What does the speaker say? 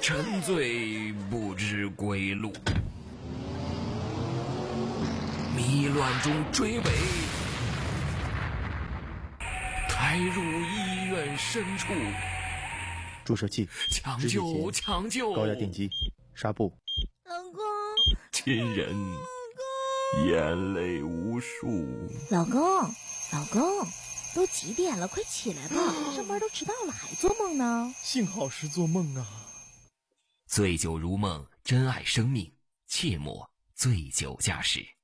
沉醉不知归路，迷乱中追尾，开入医院深处。 注射器， 抢救！抢救！ 高压电击，纱布。 老公， 亲人，眼泪无数。 老公，都几点了？快起来吧，上班都迟到了，还做梦呢？ 幸好是做梦啊。 醉酒如梦，珍爱生命，切莫醉酒驾驶。